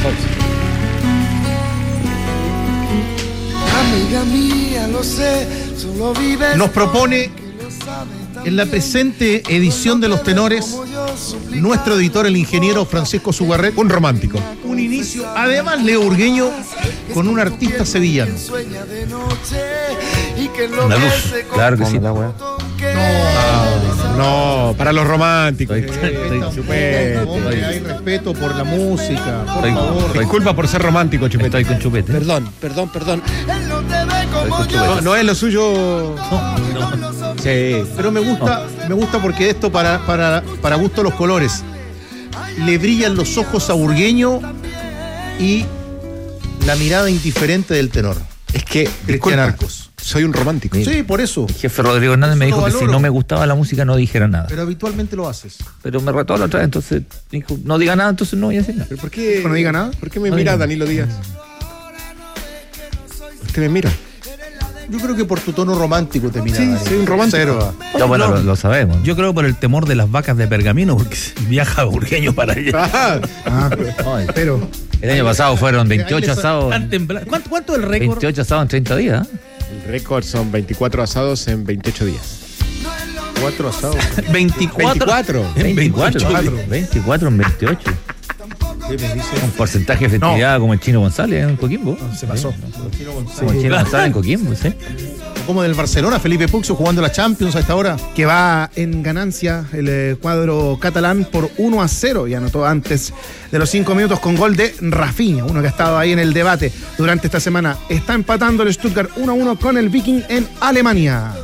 Amiga mía, lo sé, solo vives. Nos propone en la presente edición de Los Tenores nuestro editor, el ingeniero Francisco Sugarret, un romántico. Un inicio, además Leo Urgueño, con un artista sevillano. Una luz, claro que sí. No, para los románticos. Hombre, hay respeto por la música, por favor. Disculpa por ser romántico, Chupete. Estoy con Chupete. Perdón. No es lo suyo. No. Sí. Pero me gusta porque esto para gusto los colores. Le brillan los ojos a Urgueño y la mirada indiferente del tenor. Es que, Cristian Arcos. Soy un romántico. Sí, por eso. El jefe Rodrigo Hernández me dijo que si no me gustaba la música no dijera nada. Pero habitualmente lo haces. Pero me retó la otra vez, entonces dijo, no diga nada, entonces no voy a decir nada. ¿Pero por qué no diga nada? ¿Por qué me mira Danilo Díaz? Usted me mira. Yo creo que por tu tono romántico te mira. Sí, soy un romántico. No, bueno, lo sabemos. Yo creo por el temor de las vacas de Pergamino, porque viaja Urgueño para allá. Pero el año pasado fueron 28 asados. ¿Cuánto es el récord? 28 asados en 30 días. El récord son 24 asados en 28 días. 4 asados. 24 en 28. Un porcentaje de efectividad como el Chino González en Coquimbo. Se pasó. Como el Chino González en Coquimbo, sí. Como del Barcelona, Felipe Puxo jugando la Champions a esta hora. Que va en ganancia el cuadro catalán por 1-0 y anotó antes de los 5 minutos con gol de Rafinha, uno que ha estado ahí en el debate durante esta semana. Está empatando el Stuttgart 1-1 con el Viking en Alemania.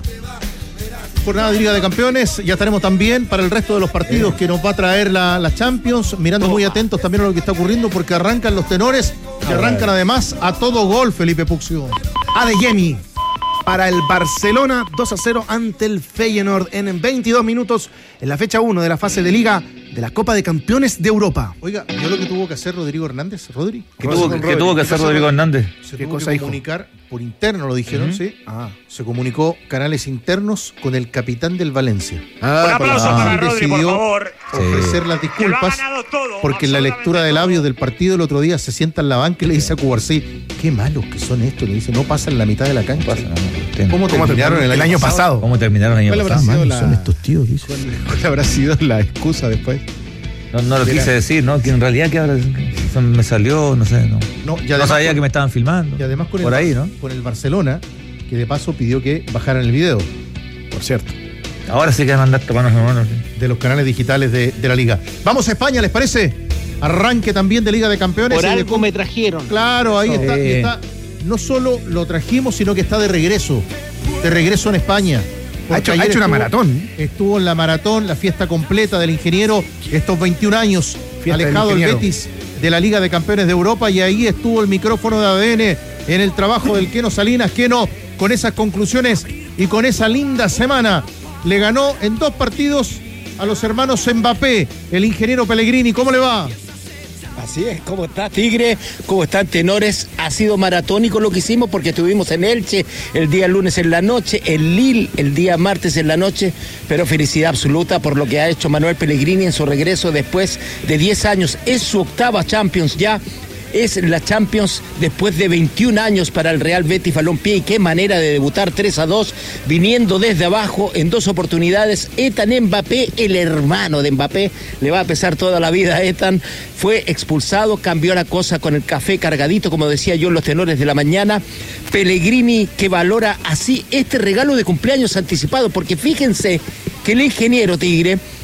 Jornada de Liga de Campeones, ya estaremos también para el resto de los partidos que nos va a traer la Champions, mirando muy atentos también a lo que está ocurriendo porque arrancan los tenores y arrancan además a todo gol, Felipe Puxio. Adeyemi para el Barcelona 2-0 ante el Feyenoord en 22 minutos en la fecha 1 de la fase de Liga de la Copa de Campeones de Europa. Oiga, ¿vio lo que tuvo que hacer Rodrigo Hernández? ¿Rodri? ¿Qué tuvo que hacer Rodrigo Hernández? Se tuvo que comunicar por interno, lo dijeron, ¿sí? Se comunicó canales internos con el capitán del Valencia. Un aplauso para Rodri, por favor. Ofrecer las disculpas porque en la lectura de labios del partido el otro día se sienta en la banca y le dice a Cubarsí, qué malos que son estos, le dice, no pasan la mitad de la cancha. ¿Cómo terminaron el año pasado? ¿Cómo terminaron el año pasado? Son estos tíos, dice. ¿Cuál habrá sido la excusa después? No lo quise decir, ¿no? Que en realidad que ahora me salió, no sé, no sabía que me estaban filmando. Y además con el Barcelona, que de paso pidió que bajaran el video, por cierto. Ahora sí que mandaste manos a manos. De los canales digitales de la Liga. Vamos a España, ¿les parece? Arranque también de Liga de Campeones. Por algo me trajeron. Claro, ahí está. No solo lo trajimos, sino que está de regreso en España. Ha hecho una maratón. Estuvo en la maratón, la fiesta completa del ingeniero, estos 21 años, fiesta alejado del Betis de la Liga de Campeones de Europa, y ahí estuvo el micrófono de ADN en el trabajo del Keno Salinas. Keno, con esas conclusiones y con esa linda semana, le ganó en 2 partidos a los hermanos Mbappé, el ingeniero Pellegrini. ¿Cómo le va? Así es, ¿cómo está Tigre? ¿Cómo están tenores? Ha sido maratónico lo que hicimos porque estuvimos en Elche el día lunes en la noche, en Lille el día martes en la noche, pero felicidad absoluta por lo que ha hecho Manuel Pellegrini en su regreso después de 10 años. Es su 8ª Champions ya. Es la Champions después de 21 años para el Real Betis Balompié, y qué manera de debutar 3-2, viniendo desde abajo en 2 oportunidades. Ethan Mbappé, el hermano de Mbappé, le va a pesar toda la vida a Ethan, fue expulsado, cambió la cosa con el café cargadito, como decía yo en los tenores de la mañana. Pellegrini que valora así este regalo de cumpleaños anticipado, porque fíjense que el ingeniero Tigre